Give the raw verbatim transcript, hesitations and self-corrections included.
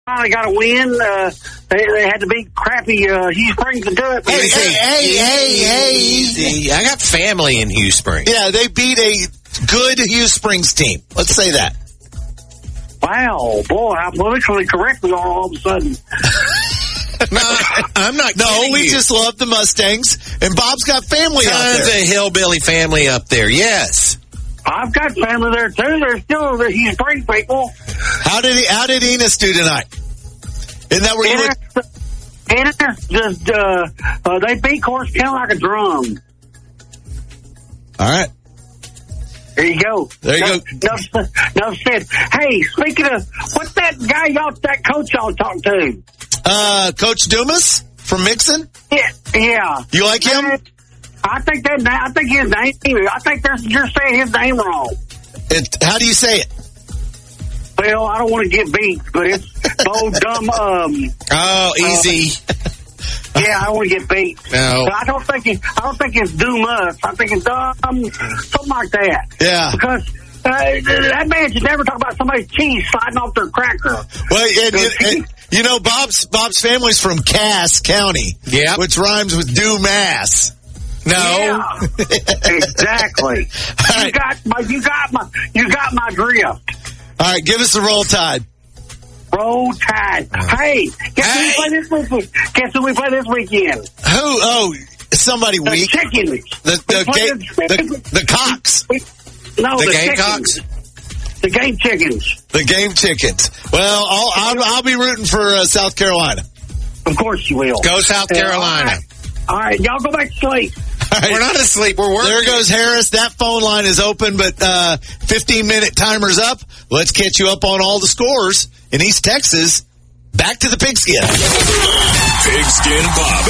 finally got a win. Uh, they, they had to beat crappy uh, Hughes Springs to do it. Hey, hey, hey, hey, hey. Easy. I got family in Hughes Springs. Yeah, they beat a good Hughes Springs team. Let's say that. Wow, boy, how politically correct we are all of a sudden. No, I'm not No, kidding we you. just love the Mustangs, and Bob's got family out Tons there. of hillbilly family up there, yes. I've got family there, too. They're still the Hughes Springs people. How did he, how did Enos do tonight? Isn't that where you would... Enos just, uh, uh, they beat Course County like a drum. All right. There you go. There you no, go. No, no said. Hey, speaking of, what's that guy y'all, that coach y'all talked to? Uh, Coach Dumas from Mixon? Yeah, yeah. You like him? I think that. I think his name. I think that's, you're saying his name wrong. It, how do you say it? Well, I don't want to get beat, but it's old dumb. Um, Oh, easy. yeah, I don't want to get beat. No. But I don't think it, I don't think it's Dumas. I think it's um, something like that. Yeah. Because uh, that man should never talk about somebody's cheese sliding off their cracker. Well, and, and, and, you know, Bob's Bob's family's from Cass County, Yep. which rhymes with Dumas. No. Yeah, exactly. right. You got my, you got my, you got my drift. All right, give us the roll tide. Roll Tide. Hey, guess Hey. who we play this weekend? Guess who we play this weekend? Who? Oh, somebody The weak. Chickens. The We the, play ga- the, the the Cox. no, The the, Gamecocks? Chickens. The Game Chickens. The Game Chickens. Well, I'll I'll, I'll be rooting for uh, South Carolina. Of course you will. Go South Uh, Carolina. all right. All right, y'all go back to sleep. All right. We're not asleep. We're working. There goes Harris. That phone line is open, but uh, fifteen-minute timer's up. Let's catch you up on all the scores in East Texas. Back to the pigskin. Pigskin Bob